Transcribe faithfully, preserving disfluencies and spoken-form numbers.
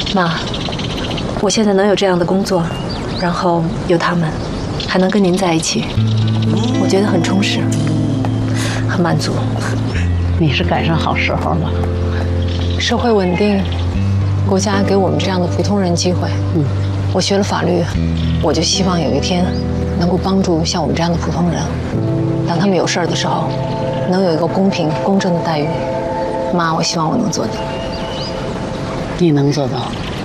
妈，我现在能有这样的工作，然后有他们，还能跟您在一起，我觉得很充实，很满足。 你是赶上好时候了。 社会稳定，国家给我们这样的普通人机会。嗯，我学了法律，我就希望有一天能够帮助像我们这样的普通人，当他们有事儿的时候，能有一个公平公正的待遇。妈，我希望我能做到。 你能做到。